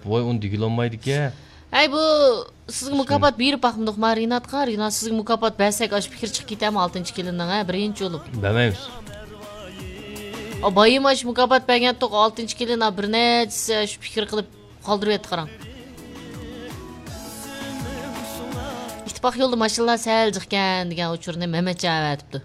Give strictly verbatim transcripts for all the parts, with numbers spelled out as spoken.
Voy onu digilolmaydı ki. Ay bu sizga mukofot berib baqmadiq ma Rinatqa. Rinat sizga mukofot bersak aş fikir chiqib ketami oltinchi kelindan ha birinchi bo'lib. Bermaymiz. O bayım aş mukofot bergan to'q oltinchi kelin bir nechisi shu fikr qilib qoldirib yetdi qarang. İttifoq yo'lda mashinalar sal jiqkan degan uchurni Mehmetjon aytibdi.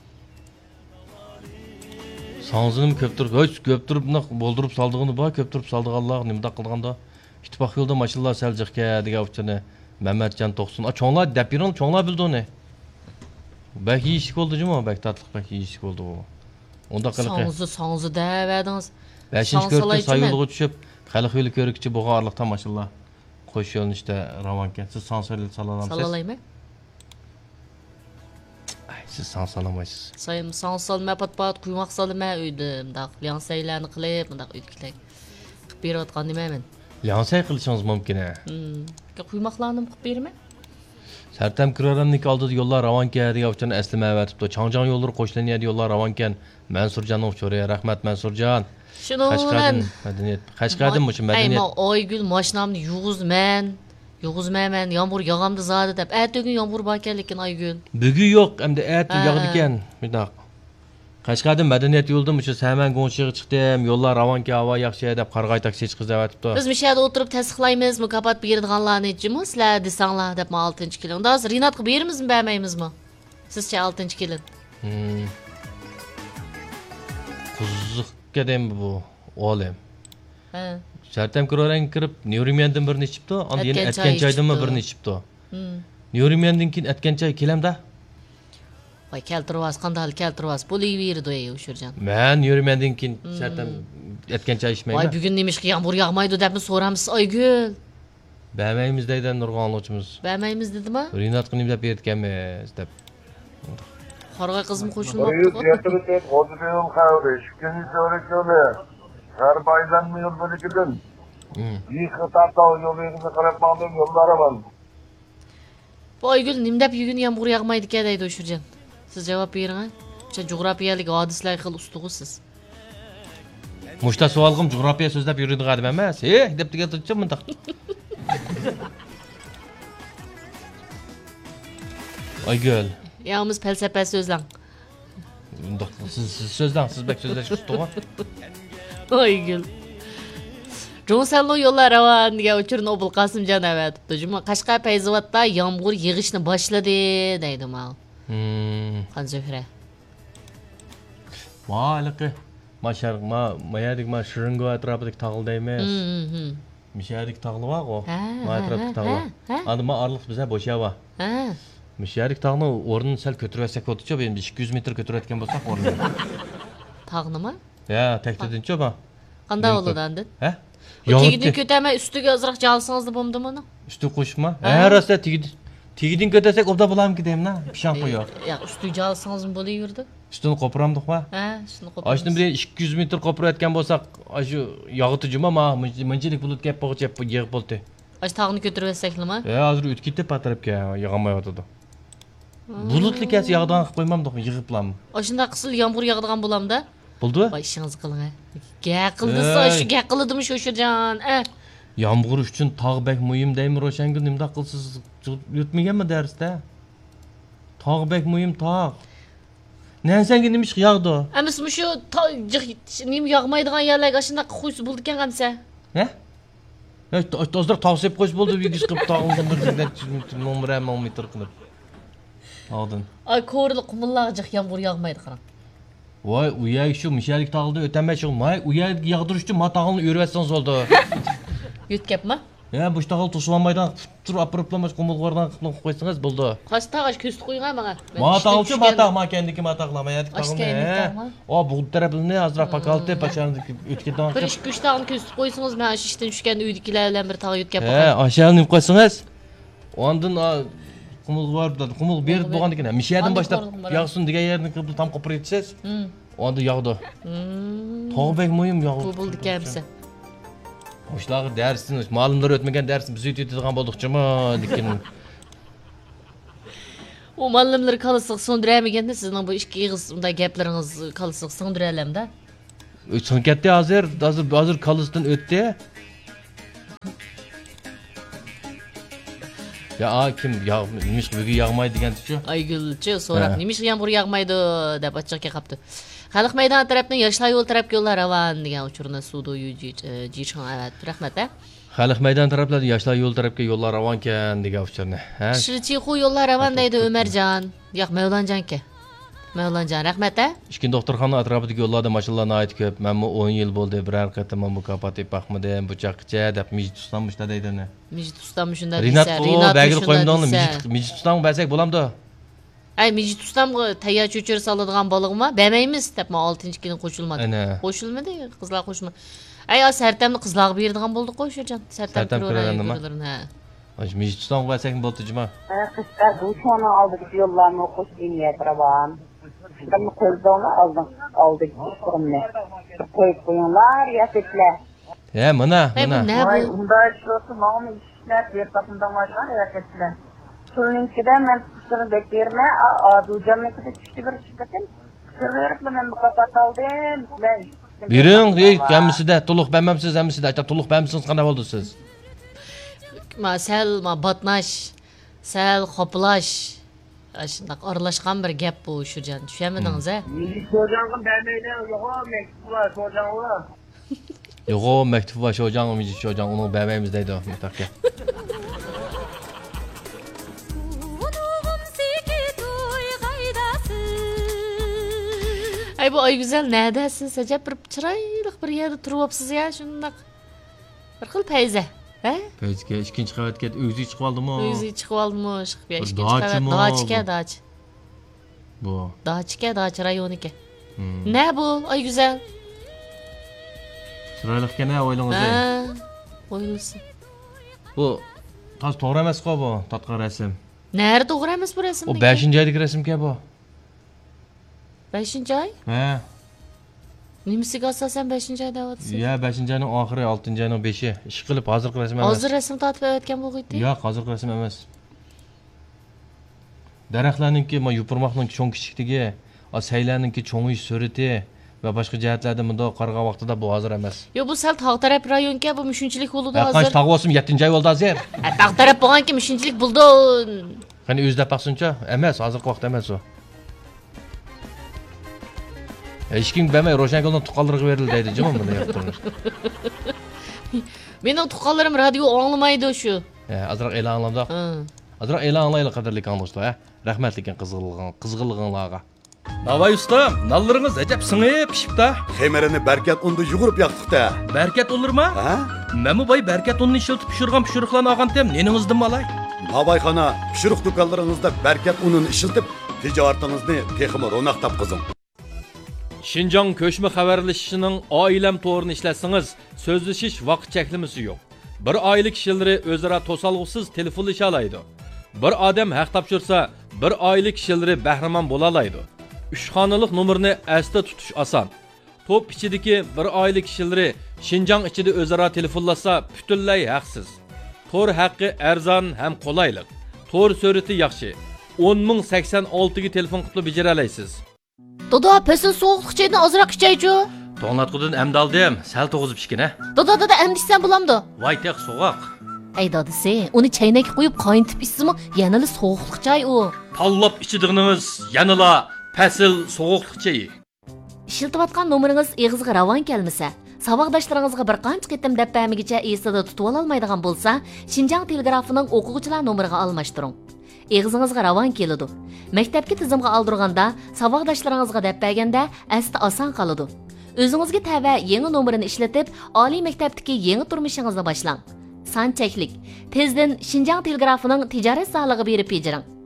Sağızını köptürüp, hiç köptürüp boldurub saldığını bak, köptürüp saldığı Allah nimda qılğanda. İttifaq yolda maşınlar səlcək ki, deyə uçanı Mehmetcan toxsun. A çoğunlar dəpiran, çoğunlar bildi onu. Belki işik oldu cuma, belki tatlıq belki işik oldu o. Onda qılıq. Sağızı, sağızı dəvədiniz. Beşinci körükdə sayılığı düşüb, xalq yolu körükçü boğa arlıqda maşınlar. Qoş yolun işte ravanken. Siz sansörlü salalamsınız. Salalayım mı? Siz sans salamaysınız. Sayım sans salma pat pat kuymaq salma uydu. Mındaq liansaylarını qilib, mındaq uytkilək. Qıb berib atqan deməmin. Liansay qilishiniz mümkün ha. Hmm. Quymoqlarni qıb bermə? Sərtəm kirarannik aldı yollar ravanken deyə uçan əsli məvətibdi. Çangcan yolları qoşlanıya yollar ravanken. Mansurcanov çoraya rahmat Mansurcan. Şunun Mədeniyet. Xəşqadın mı şu mədeniyet? Ayma Aygül maşınamni yuğuz mən. Yuğuz məmən yağmur yağamdı zadı dəb. Ət gün yağmur barkənlikin Aygül. Bügü yox, həm də ət yağdı ikən. Bir daq. Xəşqadın mədeniyet yolda mı şu səmən qonşuğa çıxdım. Yollar ravanken hava yaxşı edib qarğay taksi çıxız dəvətibdi. Biz müşahada oturup təsdiqlaymiz mukofot berdiganlarni etcimi? Sizlər desanglar dəb oltinchi kelin. Onda hozir Rinatqa berimizmi, bermaymizmi? Sizcha oltinchi kelin. Hmm. Quzuq gedem bu oğlum. Ha. Sərtəm kiraran kirib Nurimendan birini içibdi. Onda yeni Etkençaydan mı birini içibdi. Hmm. Nurimendan keyin Etkençay kelamda. Vay keltiribas, qandal keltiribas. Bo'laverdi ey O'shurjan. Men Nurimendan keyin sərtəm Etkençay içmeymi? Vay bugün demiş ki yağmur yağmaydı debmi soramız Aygül. Bermeyimiz deyden Nurg'onlovchimiz. Bermeyimiz dedimi? Rinat qilib deb bertganmiz deb. Qarg'ay qizim qo'shilmoqda. Yetiritet, Hoziriyum xavri, Shukini Sorekyo'li, G'arbaydan yo'l bo'likidan. Yıkı tartav yo'liga qarab ma'lum yo'llari var. Bu Aygül nimdep bugun yağmur yağmaydı ki deydi O'shurjan. Siz javob bering ha. O'sha jo'grafiyalik hodislar xil ustug'isiz. Muşta sualgım coğrafya sözlep yürüdük adım emas. Eh, dep diye tutacağım mındak. Aygül. Yağımız felsefe sözlen. Mındak, siz, siz sözlen, siz bek sözleşik tutuğa. Aygül. Jonselno yollar ravan diye uçurun Obul Qasımcan aytibdi. Juma Qashqar Payzivatda yağmur yig'ishni boshladi deydi mal. Hmm. Qanzuhra. Maliqi. Maşarıq, ma, mayadik ma şırıngo atrapıdık tağılda emas. Hmm. Mişarik tağlı var o. Ha, Ma atrapıdık tağlı. Adı ma arlıq bize boşa var. Ha. Mişarik tağını ornunu sel götürüversek otuça benim iki yüz metre götüretken bolsak ornu. Tağını mı? Ya, tekledinçe ba. Qanday oludandın? He? Tegidin kötəmə üstüge azıraq jalsanızdı bomdu bunu? Üstü koşma. He, rastla tegidin. Tegidin götürsek obda bulam gideyim na. Pişan koyuyor. Ya üstü jalsanız mı bolayverdi? Üstünü kopuramdık mı? Ha, üstünü kopuramız. Aşını bir iki yüz metre kopur etken bolsak, aşı yağıtıcı ma, mıncılık bulut kep boğuç yap yığıp boldu. Aş tağını götürüversekli mi? Ya hazır ütkitip patırıp ki yağamay oturdu. Bulutlu kes yağdan koymamdık mı yığıp bulam. Aşında qısıl yağmur yağdıgan bulam da. Buldu? Vay işiniz qılın ha. Gə qıldısa şu gə qılıdım O'shurjan. Eh. Yağmur üçün tağ bek mühim deymi Roşengül nimda qılsız yutmagan mı derste? Tağ bek mühim tağ. Nənsən demiş ki yağdı. Əmis şu nim yağmaydigan yerler aşında qoysu buldu ken qamsa. He? Ya tozdur tavsiyep qoysu buldu bir kız qıp tağıldı bir numara metre qılıb. Aldın. Ay korlu qumullar yağmur yağmaydı qaran. Vay uyay şu mişalik tağıldı öteme çıkmay. Uyay yağdırıştı ma tağılını örüvetseniz oldu. Yutkep mi? Ya bu tağıl tuşlanmaydan tur apırıplamış kumullardan qoysanız buldu. Qaç tağaç köstü qoyğan mağa. Ma tağılçı ma tağ ma kendiki ma tağlama yadık tağılını. He. O bu tarafını azra pakaltı paçarındaki ötkeden. Bir iş güç tağını köstü qoysanız mən işten düşkən uydikilərlə bir tağ yutkep baqa. He, aşağıya qoysanız. Ondan kumul var da kumul bir boğan dikene. Mişyadan başlap yağsın diye yerini kıbıl tam kopur etseniz. Onda yağdı. Tağ bek mühim yağdı. Bu buldu kemse. Hoşlağı dersin, malımları ötmegen dersin, bizi ötüyetidigan boldukça mı dikkenin. O malımları kalısıq söndüremegende sizin bu işki yığısında gepleriniz kalısıq söndürelem de. Sönkette hazır, hazır, hazır kalısından ötte. Ya a kim ya nimish bugun yog'maydi deganchi. Aygülçü so'rab, Ha. nimish yomg'ir yog'maydi deb ochiqqa qapti. Xalq maydoni tarafdan yoshlar yo'l tarafga yo'llar ravon degan uchurni suvda jiyishgan evet. Rahmat a. Xalq maydon taraflarda yoshlar yo'l tarafga yo'llar ravon ekan degan uchurni. Ha? Shirchiqu yo'llar ravon deydi Umarjon. Yo'q, Mavlonjonga. Mavlonjon, rahmat a. Ishkin doktorxona atrofidagi yo'llarda mashinalar nihoyat ko'p. Men bu o'n yil bo'ldi biror qatam mukofot tepaqmidim, buchaqcha deb mijit tustanmishda deydini. Mijit ustam shunda Rinat desa, o Rinat bagil shunda qo'ymdingmi? desa. Mijit mijit tustam bersak bo'lamdi. Ay mijit ustam tayyor cho'chir soladigan bo'lig'imi? Bermaymiz deb men oltinchi kuni qo'shilmadi. Ana. Qo'shilmadi, qizlar qo'shma. Ay, o sartamni qizlarga beradigan bo'ldik qo'shirjon. Sartam Sartam ko'rganima? ha. Ay mijit tustam bersak bo'ldi jima. Kışlar bu şu an aldık yollarını okuş dinleye traban. Ben koydum aldım aldık kırımını. Koyup koyunlar yasıklar. He mana Ay bu mana. ne Vay bu? unda şurası mağmur işler bir takımdan var yasıklar. Şununki de ben kışını beklerime duyacağımı kadar çıktı bir çıkatın. Kırıyorum ben bu kapat aldım. Ben Bering, ey, hammasida to'liq bermamsiz, hammasida ayta to'liq bermisiz qanday bo'ldi siz? Ma sel ma batnash, sel xoplash. Shundoq aralashgan bir gap bu Shurjon. Tushunmadingiz a? Hocamın vermeyle yok o mektup var hocam var. Yo'q, o maktub va sho'jan, mijit sho'jan uni bermaymiz deydi mutaqqa. Ay bu ay güzel neredesiz? Acaba bir chiroyli bir yerda turibsiz ya, shundoq. Bir xil payza. Ha? Pechga ikkinchi qavatga o'zi chiqib oldimi? O'zi chiqib olmuş. Ya Bir ikkinchi qavat dachimi dachka, bu? dach. Bu. Dachka, dach rayoniki. Hmm. Ne bu? Ay güzel. Chiroyli ekan, o'ylangiz. Ha. Qo'yilsin. Bu toz to'g'ri emas-ku bu, tatqa rasm. Nerede to'g'ri emas bu rasm? O beshinchi oydagi rasmga bu. beshinchi oy? Ha. Nimasiga asosan beshinchi oy deyapsiz? Ya beshinchi oyning oxiri, oltinchi oyning beshi. Ish qilib hozirgi rasm emas. Hozir rasm tortib o'tgan bo'lg'iydi. Yo'q, hozirgi rasm emas. Daraxtlarningki, ma yupurmoqning cho'ng kichikligi, o saylarningki cho'ngish surati va boshqa jihatlarda bunda qarg'a vaqtida bu hozir emas. Yo bu sal tog' taraf rayonga bu mushunchilik bo'ldi Qancha hozir. tog' bo'lsin yettinchi oy bo'ldi hozir. Tog' taraf bo'lganki mushunchilik bo'ldi. Qani o'zida baqsincha, emas, hozirgi vaqt emas u. Hech kim bermay Ro'shangulning tuqqanlariga berildi deydi, jimmi buni yaptirmish. Mening tuqqanlarim radio anglamaydi shu. Ha, azroq e'lon qilamiz. Ha. Azroq e'lon qilaylik qadrli anglashlar, ha. Rahmatlikin qizg'ilg'in, qizg'ilg'inlarga. Davay usta, nallarınız acab singib pishibdi. Xemerini berkat undu yugurib yaqtiqda. Berkat olurma? Ha? Memu boy berkat unni ishlatib pishirgan pishiriqlarni olgantem, neningizdan malay? Babayxona pishiriq do'konlaringizda berkat unini ishlatib, tijoratingizni texmi ro'naq topqizing. Şinjan köşme xabarlashishining oilam to'g'rini ishlatsangiz, so'zlashish vaqt cheklimasi yo'q. Bir oila kishilar o'zaro to'salg'usiz telefonlasha oladi. Bir odam haq topshirsa, bir oila kishilar bahramon bo'la oladi. uch xonalik nomerni asda tutish oson. Top ichidagi bir oila kishilar Şinjan ichida o'zaro telefonlasa, butunlay haqsiz. To'r haqqi arzon ham qulaylik. To'r surati yaxshi. o'n ming sakson olti ga telefon qilib bijira olasiz. Dodo, pesin sovuqlikchayni ozroq ichaychu. To'natqudan amdaldim, sal to'g'izib pishkina. Dodo, dodo, emdishsan bo'lamdi. Voy teq so'g'oq. Ey dodisi, uni chaynakka qo'yib qayntib ichsimi, yanali sovuqlik chay u. Tanlab ichidig'inimiz yanıla pasil soğuqliq chayi. Ishiltayotgan nomeringiz eg'izga ravon kelmasa, saboqdoshlaringizga bir qancha qitim deb bermigicha esida tutib olmaydigan bo'lsa, Şinjan telegrafining o'quvchilar nomeriga almashtiring. Eg'izingizga ravon keladi. Maktabga tizimga oldirganda, saboqdoshlaringizga deb berganda asli oson qoladi. O'zingizga tava yangi nomerini ishlatib, oliy maktabdagi yangi turmushingizni boshlang. Son cheklik. Tezdan Şinjan telegrafining tijorat soligiga berib bejiring.